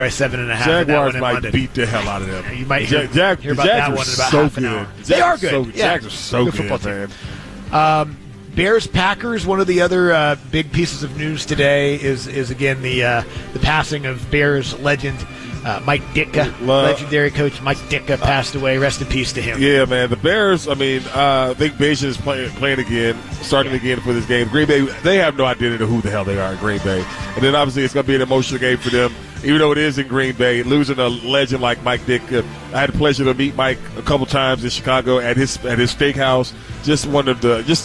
by 7.5. Jaguars might beat the hell out of them. You might hear about that one in about half an hour. They are good. Jags are so good, football man. Bears-Packers, one of the other big pieces of news today is again the passing of Bears legend Mike Ditka. Legendary coach Mike Ditka passed away. Rest in peace to him. Yeah, man. The Bears, I think Bayesian is playing again, starting again for this game. Green Bay, they have no idea who the hell they are in Green Bay. And then obviously it's going to be an emotional game for them, even though it is in Green Bay. Losing a legend like Mike Ditka. I had the pleasure to meet Mike a couple times in Chicago at his steakhouse. He's one of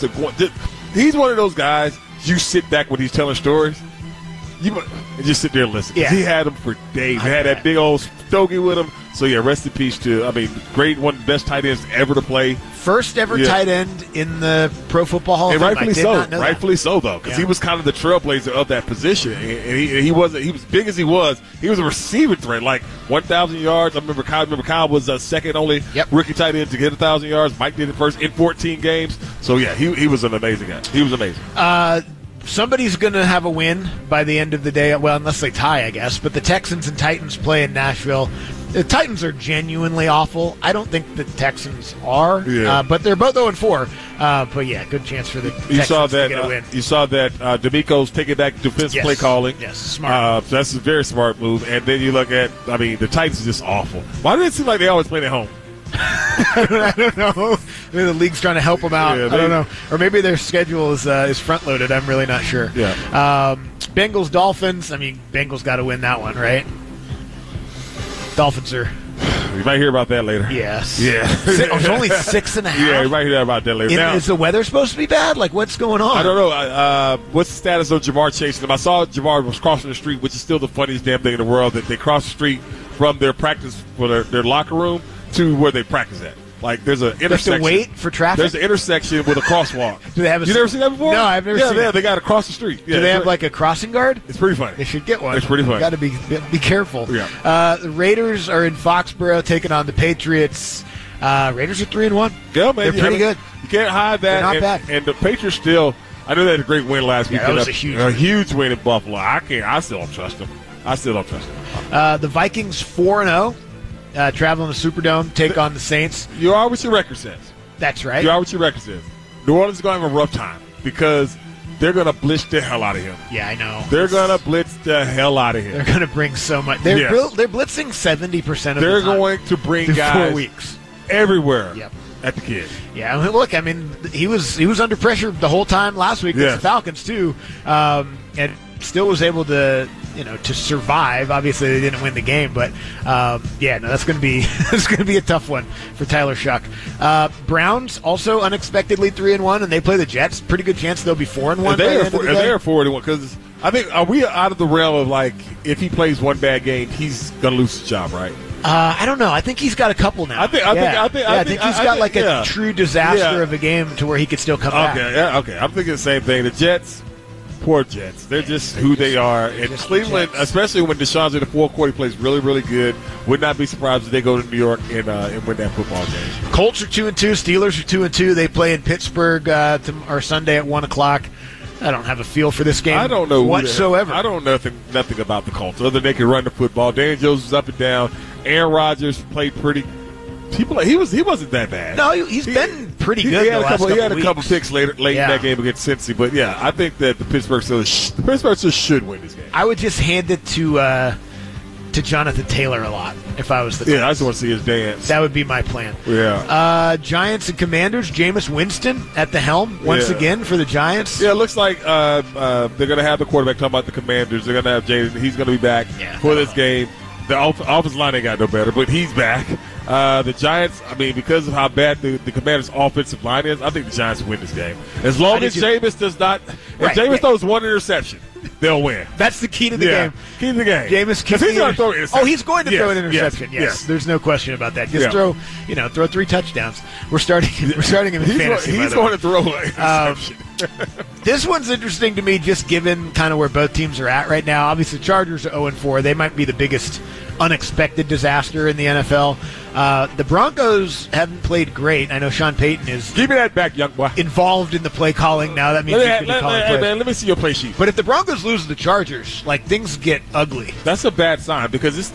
those guys, you sit back when he's telling stories, and just sit there and listen. Yeah. He had them for days. He had that big old stogie with him. So, yeah, rest in peace to, great, one of the best tight ends ever to play. First ever tight end in the Pro Football Hall of Fame. Rightfully so. Rightfully so, though, because he was kind of the trailblazer of that position. And he was big as he was a receiving threat, like 1,000 yards. I remember Kyle was second only rookie tight end to get 1,000 yards. Mike did it first in 14 games. So, yeah, he was an amazing guy. He was amazing. Somebody's going to have a win by the end of the day. Well, unless they tie, I guess. But the Texans and Titans play in Nashville. The Titans are genuinely awful. I don't think the Texans are, but they're both 0-4. But, yeah, good chance for the Texans to get a win. You saw that D'Amico's taking back defensive play calling. Yes, smart. That's a very smart move. And then you look at, the Titans are just awful. Why do it seem like they always play at home? I don't know. Maybe the league's trying to help them out. I don't know. Or maybe their schedule is front-loaded. I'm really not sure. Yeah. Bengals, Dolphins. Bengals got to win that one, right? Dolphins are. You might hear about that later. Yes. Yeah. It's only 6.5. Yeah, you might hear about that later. Now, is the weather supposed to be bad? Like, what's going on? I don't know. What's the status of Jamar chasing them? I saw Jamar was crossing the street, which is still the funniest damn thing in the world, that they cross the street from their practice for their locker room to where they practice at. Like, there's an intersection. They have to wait for traffic? There's an intersection with a crosswalk. Do they have you never seen that before? No, I've never seen that. They got to cross the street. Do they have, like, a crossing guard? It's pretty funny. They should get one. It's pretty funny. Got to be careful. Yeah. The Raiders are in Foxborough taking on the Patriots. Raiders are 3-1. Yeah, man. They're pretty good. You can't hide that. They're not bad. And the Patriots still, I know they had a great win last week. That was a huge win in Buffalo. I still don't trust them. The Vikings 4-0. Traveling to Superdome, take on the Saints. You are what your record says. That's right. You are what your record says. New Orleans is going to have a rough time because they're going to blitz the hell out of him. Yeah, I know. They're going to blitz the hell out of him. They're going to bring so much. They're blitzing 70% of the time. They're going to bring guys 4 weeks everywhere at the kid. Yeah, look, he was under pressure the whole time last week against the Falcons too, and still was able to survive. Obviously, they didn't win the game, but that's going to be a tough one for Tyler Shuck. Browns also unexpectedly 3-1, and they play the Jets. Pretty good chance they'll be 4-1. They are 4-1 because I think are we out of the realm of like if he plays one bad game, he's going to lose his job, right? I don't know. I think he's got a couple now. I think he's got a true disaster of a game to where he could still come back. Okay. I'm thinking the same thing. The Jets. Poor Jets. They're just who they are. And Cleveland, especially when Deshaun's in the fourth quarter, he plays really, really good. Would not be surprised if they go to New York and win that football game. Colts are 2-2. Steelers are 2-2. They play in Pittsburgh Sunday at 1 o'clock. I don't have a feel for this game. I don't know whatsoever. I don't know nothing about the Colts other than they can run the football. Daniel Jones is up and down. Aaron Rodgers played pretty. He wasn't that bad. No, he's been pretty good. He had a couple picks late in that game against Cincy, but I think that the Pittsburgh Steelers should win this game. I would just hand it to Jonathan Taylor a lot if I was the Colts. Yeah, I just want to see his dance. That would be my plan. Yeah. Giants and Commanders. Jameis Winston at the helm once again for the Giants. Yeah, it looks like they're going to have the quarterback. Talking about the Commanders, they're going to have Jaden. He's going to be back for this game. The offensive line ain't got no better, but he's back. The Giants, because of how bad the Commanders' offensive line is, I think the Giants win this game. As long as Jameis does not, Jameis throws one interception, they'll win. That's the key to the game. Key to the game. Jameis, he's going to throw an interception. Oh, he's going to throw an interception. Yes. There's no question about that. Just throw 3 touchdowns. We're starting him in fantasy. He's going to throw an interception. This one's interesting to me just given kind of where both teams are at right now. Obviously, the Chargers are 0-4. They might be the biggest unexpected disaster in the NFL. The Broncos haven't played great. I know Sean Payton is give me that back, young boy. Involved in the play calling now. That means let me see your play sheet. But if the Broncos lose to the Chargers, like things get ugly. That's a bad sign because